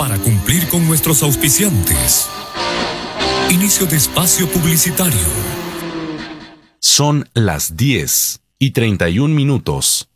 para cumplir con nuestros auspiciantes. Inicio de espacio publicitario. Son las 10:31.